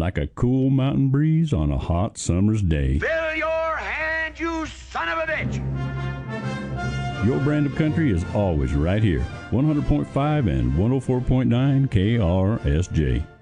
like a cool mountain breeze on a hot summer's day. Fill your hand, you son of a bitch! Your brand of country is always right here. 100.5 and 104.9 KRSJ.